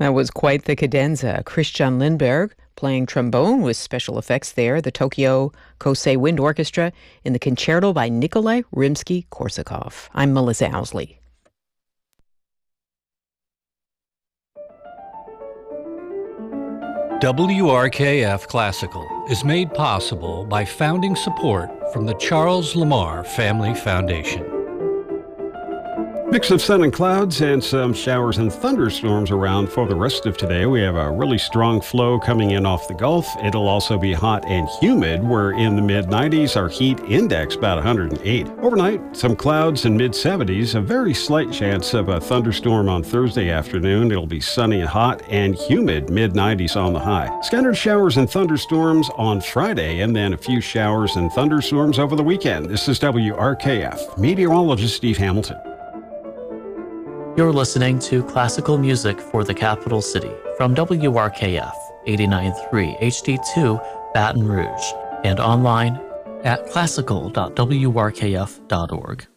That was quite the cadenza. Christian Lindberg playing trombone with special effects there, the Tokyo Kosei Wind Orchestra in the concerto by Nikolai Rimsky-Korsakov. I'm Melissa Owsley. WRKF Classical is made possible by founding support from the Charles Lamar Family Foundation. Mix of sun and clouds and some showers and thunderstorms around for the rest of today. We have a really strong flow coming in off the Gulf. It'll also be hot and humid. We're in the mid-90s. Our heat index about 108. Overnight, some clouds and mid-70s. A very slight chance of a thunderstorm on Thursday afternoon. It'll be sunny and hot and humid, mid-90s on the high. Scattered showers and thunderstorms on Friday, and then a few showers and thunderstorms over the weekend. This is WRKF. Meteorologist Steve Hamilton. You're listening to classical music for the capital city from WRKF 89.3 HD2 Baton Rouge and online at classical.wrkf.org.